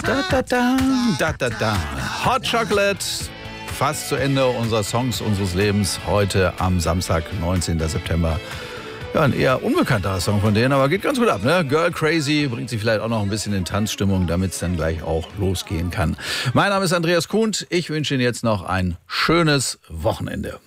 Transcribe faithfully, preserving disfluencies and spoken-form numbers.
Da, da, da, da, da, da. Hot Chocolate, fast zu Ende unserer Songs unseres Lebens. Heute am Samstag, neunzehnten September. Ja, ein eher unbekannterer Song von denen, aber geht ganz gut ab, ne? Girl Crazy bringt sie vielleicht auch noch ein bisschen in Tanzstimmung, damit es dann gleich auch losgehen kann. Mein Name ist Andreas Kuhn. Ich wünsche Ihnen jetzt noch ein schönes Wochenende.